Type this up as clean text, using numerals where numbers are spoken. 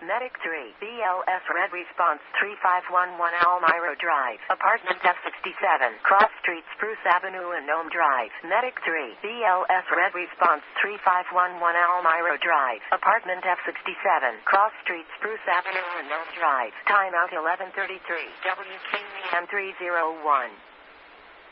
Medic 3, BLS Red Response 3511 Almira Drive, Apartment F67, Cross Street, Spruce Avenue and Nome Drive. Medic 3, BLS Red Response 3511 Almira Drive, Apartment F67, Cross Street, Spruce Avenue and Nome Drive. Timeout 11:33. WKM 301.